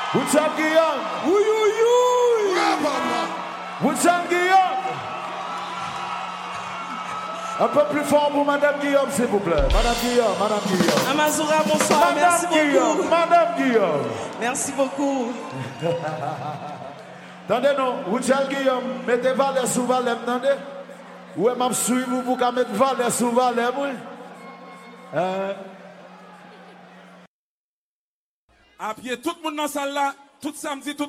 Woodson Guillaume. Oui, oui, oui. Woodson Guillaume. Un peu plus fort pour Madame Guillaume, s'il vous plaît. Madame Guillaume, Madame Guillaume. Amazura, bonsoir. Madame Merci Guillaume, beaucoup. Madame Guillaume. Merci beaucoup. Attendez, non, Woodson Guillaume, mettez Valère sous Valère, attendez. Ouais, m'a suivi vous pour mettre Valère sous Valère, oui. À pied, tout le monde dans la salle là, tout samedi, tout